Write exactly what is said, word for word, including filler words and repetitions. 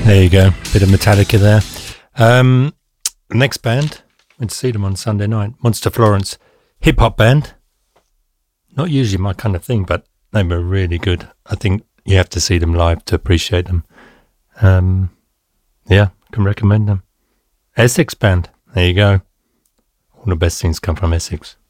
There you go. Bit of Metallica there. Um, next band, went to see them on Sunday night. Monster Florence, hip hop band. Not usually my kind of thing, but they were really good. I think you have to see them live to appreciate them. Um, yeah, can recommend them. Essex band. There you go. All the best things come from Essex.